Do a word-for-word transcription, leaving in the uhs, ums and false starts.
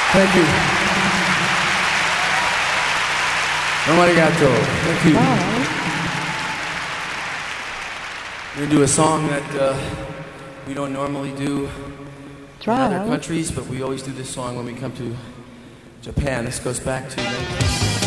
Thank you. Domo arigato. Thank you. We're going to do a song that uh, we don't normally do in other countries, but we always do this song when we come to Japan. This goes back to nineteen